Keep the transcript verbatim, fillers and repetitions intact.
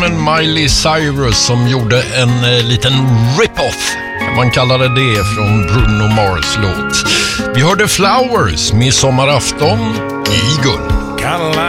damen Miley Cyrus som gjorde en eh, liten rip-off, kan man kalla det det, från Bruno Mars låt. Vi hörde Flowers, midsommarafton, Eagle. Caroline